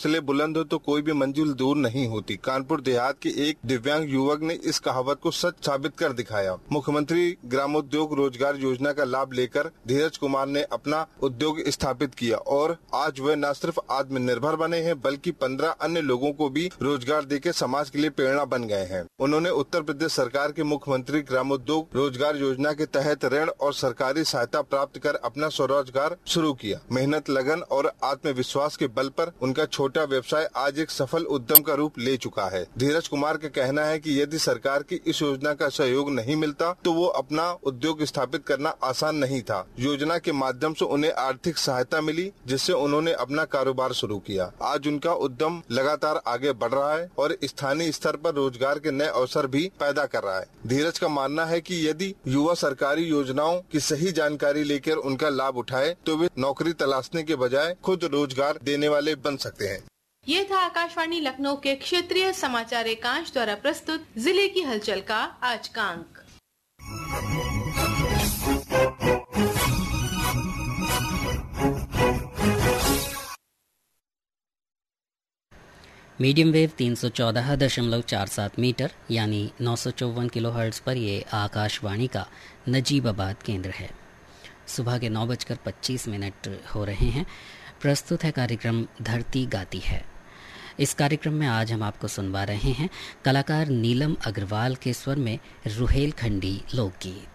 हौसले बुलंद हो तो कोई भी मंजिल दूर नहीं होती। कानपुर देहात के एक दिव्यांग युवक ने इस कहावत को सच साबित कर दिखाया। मुख्यमंत्री ग्रामोद्योग रोजगार योजना का लाभ लेकर धीरज कुमार ने अपना उद्योग स्थापित किया और आज वह न सिर्फ आत्मनिर्भर बने हैं बल्कि 15 अन्य लोगों को भी रोजगार देकर समाज के लिए प्रेरणा बन गए हैं। उन्होंने उत्तर प्रदेश सरकार के मुख्यमंत्री ग्रामोद्योग रोजगार योजना के तहत ऋण और सरकारी सहायता प्राप्त कर अपना स्वरोजगार शुरू किया। मेहनत, लगन और आत्मविश्वास के बल पर उनका छोटा व्यवसाय आज एक सफल उद्यम का रूप ले चुका है। धीरज कुमार का कहना है कि यदि सरकार की इस योजना का सहयोग नहीं मिलता तो वो अपना उद्योग स्थापित करना आसान नहीं था। योजना के माध्यम से उन्हें आर्थिक सहायता मिली जिससे उन्होंने अपना कारोबार शुरू किया। आज उनका उद्यम लगातार आगे बढ़ रहा है और स्थानीय स्तर पर रोजगार के नए अवसर भी पैदा कर रहा है। धीरज का मानना है कि यदि युवा सरकारी योजनाओं की सही जानकारी लेकर उनका लाभ उठाए तो वे नौकरी तलाशने के बजाय खुद रोजगार देने वाले बन सकते हैं। ये था आकाशवाणी लखनऊ के क्षेत्रीय समाचार एकांश द्वारा प्रस्तुत जिले की हलचल का आज का अंक। मीडियम वेव 314.47 मीटर यानी 954 किलोहर्ट्ज़ पर ये आकाशवाणी का नजीबाबाद केंद्र है। सुबह के 9:25 हो रहे हैं। प्रस्तुत है कार्यक्रम धरती गाती है। इस कार्यक्रम में आज हम आपको सुनवा रहे हैं कलाकार नीलम अग्रवाल के स्वर में रुहेलखंडी लोकगीत।